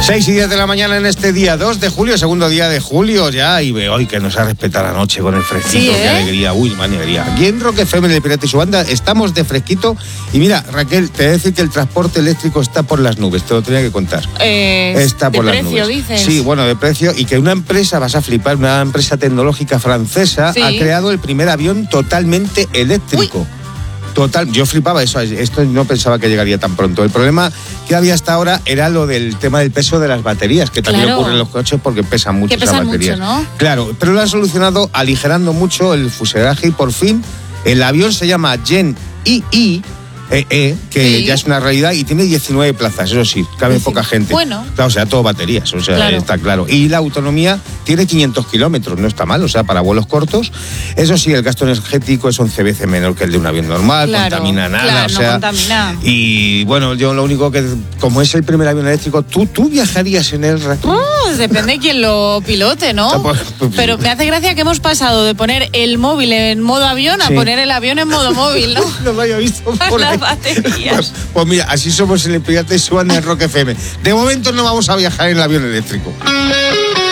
6:10 de la mañana en este día 2 de julio, segundo día de julio ya, y veo hoy que nos ha respetado la noche con el fresquito, sí, qué alegría, uy, man, alegría. Aquí en Rock FM de Pirata y su banda estamos de fresquito, y mira, Raquel, te voy a decir que el transporte eléctrico está por las nubes, te lo tenía que contar. Está por las nubes. ¿De precio dices? Sí, bueno, de precio, y que una empresa, vas a flipar, una empresa tecnológica francesa ha creado el primer avión totalmente eléctrico. Uy. Total, yo flipaba eso, esto no pensaba que llegaría tan pronto. El problema que había hasta ahora era lo del tema del peso de las baterías, que también ocurre en los coches porque pesan mucho esas baterías. Mucho, ¿no? Claro, pero lo han solucionado aligerando mucho el fuselaje y por fin el avión se llama Gen EE, que ya es una realidad y tiene 19 plazas, eso sí, cabe poca gente. Bueno. Claro, o sea, todo baterías, o sea, está claro. Y la autonomía tiene 500 kilómetros, no está mal, o sea, para vuelos cortos. Eso sí, el gasto energético es 11 veces menor que el de un avión normal, contamina nada, o sea. No contamina. Y bueno, yo lo único que, como es el primer avión eléctrico, ¿tú viajarías en él, Raquel? Depende de quién lo pilote, ¿no? Pero me hace gracia que hemos pasado de poner el móvil en modo avión a poner el avión en modo móvil, ¿no? No me había visto por ahí. Baterías. Pues mira, así somos en el Pirata y su banda en Rock FM. De momento no vamos a viajar en el avión eléctrico.